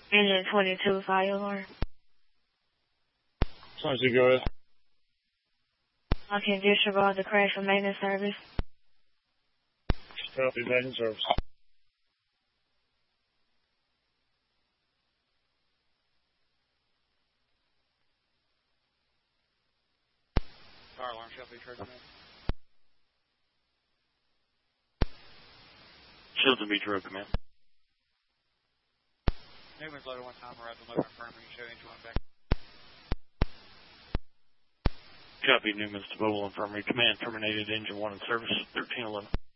Engine 22, fire alarm. 22, go ahead. Okay, disregard the crash for maintenance service. Copy, maintenance service. Fire alarm shall be triggered. Chilton Beach Road, command. Newman's loaded one time, arrived on load confirming, show engine one back. Copy, Newman's to Mobile Infirmary. Command terminated engine 1 in service, 1311.